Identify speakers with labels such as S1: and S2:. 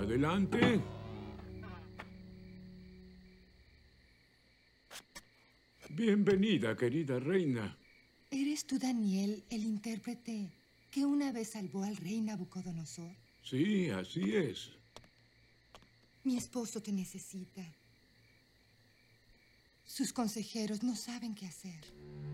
S1: Adelante. Bienvenida, querida reina.
S2: ¿Eres tú, Daniel, el intérprete que una vez salvó al rey Nabucodonosor?
S1: Sí, así es.
S2: Mi esposo te necesita. Sus consejeros no saben qué hacer.